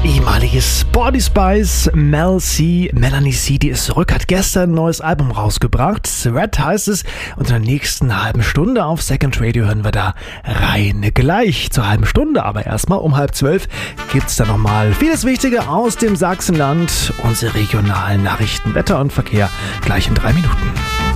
Ehemalige Sporty Spice, Melanie C, die ist zurück, hat gestern ein neues Album rausgebracht. Thread heißt es. Und in der nächsten halben Stunde auf Second Radio hören wir da rein. Gleich zur halben Stunde, aber erstmal um 11:30 gibt's da nochmal vieles Wichtige aus dem Sachsenland. Unsere regionalen Nachrichten, Wetter und Verkehr gleich in 3 Minuten.